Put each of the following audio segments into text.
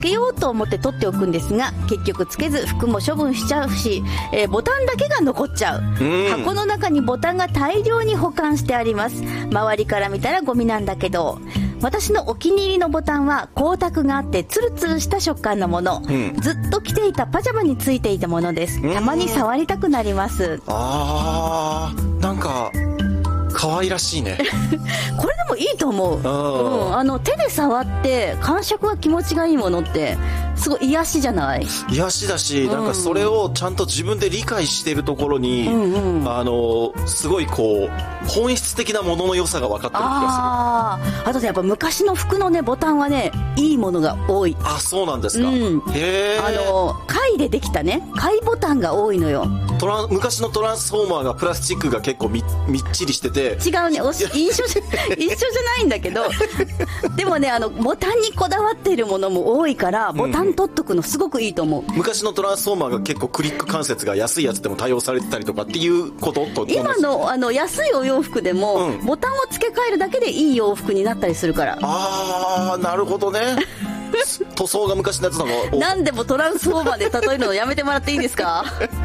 つけようと思って取っておくんですが、結局つけず服も処分しちゃうし、ボタンだけが残っちゃう。箱の中にボタンが大量に保管してあります。周りから見たらゴミなんだけど、私のお気に入りのボタンは光沢があってツルツルした食感のもの、ずっと着ていたパジャマについていたものです。たまに触りたくなります。 なんか可愛らしいねこれでもいいと思う。手で触って感触が気持ちがいいものってすごい癒しじゃない？ 癒しだし、なんかそれをちゃんと自分で理解しているところに、すごいこう本質的なものの良さが分かってる気がする。あとね、やっぱ昔の服のねボタンはねいいものが多い。 そうなんですか。へー。貝でできたね、貝ボタンが多いのよ。 昔のトランスフォーマーがプラスチックが結構みっちりしてて、 違うね、一緒じゃないんだけどでもね、ボタンにこだわっているものも多いからボタン取っとくのすごくいいと思う。 昔のトランスフォーマーが結構クリック関節が安いやつでも対応されてたりとかっていうことと、 今の安いお洋服でも、ボタンを付け替えるだけでいい洋服になったりするから。 なるほどね塗装が昔のやつなの。 何でもトランスフォーマーで例えるのやめてもらっていいですか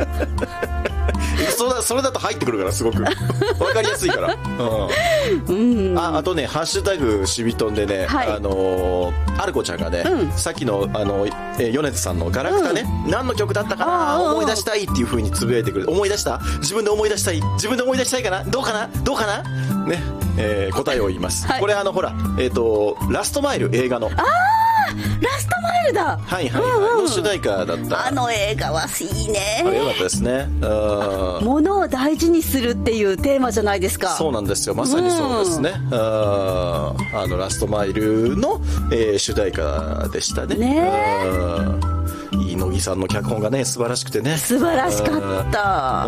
それだと入ってくるからすごく分かりやすいからあとね、ハッシュタグしびとんでね、アルコちゃんがね、さっきの米津さんのガラクタね、何の曲だったかな、思い出したいっていう風につぶやいてくれて、思い出した、自分で思い出したいかな、どうかなね、答えを言います、これほらラストマイル、映画のラストマイルだ。 の主題歌だった。 映画はいいね。 よかったですね。 物を大事にするっていうテーマじゃないですか。 そうなんですよ、まさにそうですね。ラストマイルの、主題歌でしたね。乃木さんの脚本がね素晴らしくてね、 素晴らしかった。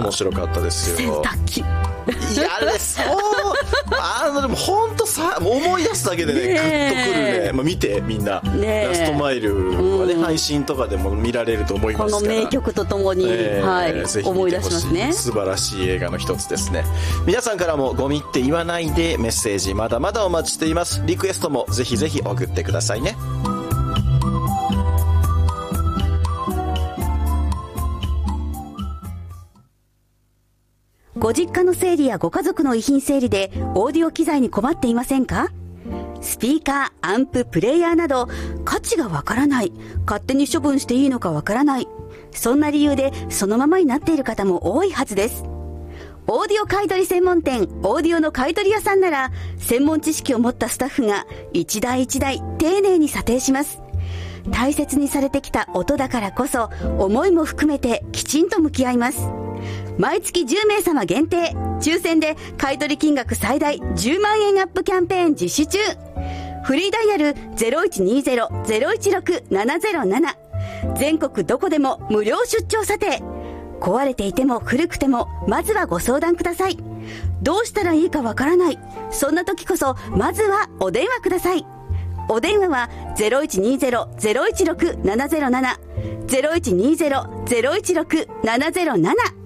面白かったですよ。 洗濯機でも本当さ、思い出すだけでねグッとくるね。見てみんな、ラストマイルはね、配信とかでも見られると思いますから、 この名曲とともに、ぜひ思い出しますね。 素晴らしい映画の一つですね。皆さんからもゴミって言わないでメッセージまだまだお待ちしています。リクエストもぜひぜひ送ってくださいね。 ご実家の整理やご家族の遺品整理でオーディオ機材に困っていませんか？スピーカー、アンプ、プレイヤーなど価値がわからない、勝手に処分していいのかわからない、そんな理由でそのままになっている方も多いはずです。オーディオ買取専門店オーディオの買取屋さんなら、専門知識を持ったスタッフが一台一台丁寧に査定します。大切にされてきた音だからこそ、思いも含めてきちんと向き合います。毎月10名様限定、抽選で買取金額最大10万円アップキャンペーン実施中。フリーダイヤル 0120-016-707。全国どこでも無料出張査定。壊れていても古くても、まずはご相談ください。どうしたらいいかわからない。そんな時こそ、まずはお電話ください。お電話は 0120-016-707。0120-016-707